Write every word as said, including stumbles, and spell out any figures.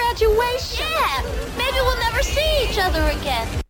graduation. Yeah, maybe we'll never see each other again.